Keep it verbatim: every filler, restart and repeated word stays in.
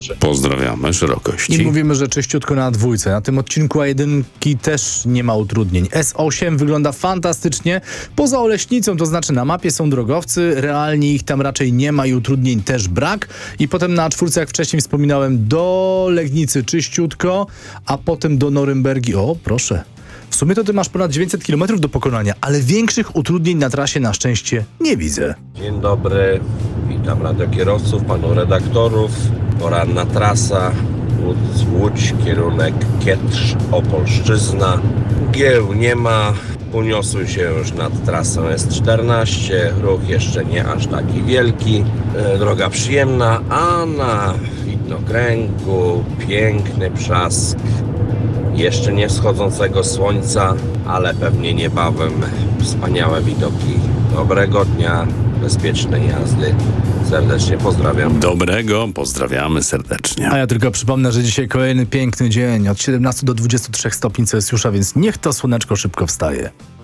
Pozdrawiamy szerokości. I mówimy, że czyściutko na dwójce. Na tym odcinku A jeden też nie ma utrudnień. S osiem wygląda fantastycznie. Poza Oleśnicą, to znaczy na mapie są drogowcy, realnie ich tam raczej nie ma i utrudnień też brak. I potem na czwórce, jak wcześniej wspominałem, do Legnicy czyściutko, a potem do Norymbergi. O, proszę. W sumie to ty masz ponad dziewięćset kilometrów do pokonania, ale większych utrudnień na trasie na szczęście nie widzę. Dzień dobry, witam radiokierowców, panu redaktorów. Poranna trasa, Łódź, Łódź kierunek Kietrz, Opolszczyzna. Mgieł nie ma, uniosły się już nad trasą S czternaście, ruch jeszcze nie aż taki wielki, e, droga przyjemna, a na widnokręgu piękny przask. Jeszcze nie wschodzącego słońca, ale pewnie niebawem wspaniałe widoki. Dobrego dnia, bezpiecznej jazdy. Serdecznie pozdrawiam. Dobrego, pozdrawiamy serdecznie. A ja tylko przypomnę, że dzisiaj kolejny piękny dzień. Od siedemnastu do dwudziestu trzech stopni Celsjusza, więc niech to słoneczko szybko wstaje.